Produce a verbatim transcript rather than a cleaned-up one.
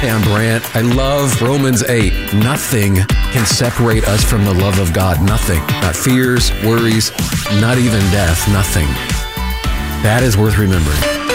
Hey, I'm Brant. I love Romans eight. Nothing can separate us from the love of God. Nothing. Not fears, worries, not even death. Nothing. That is worth remembering.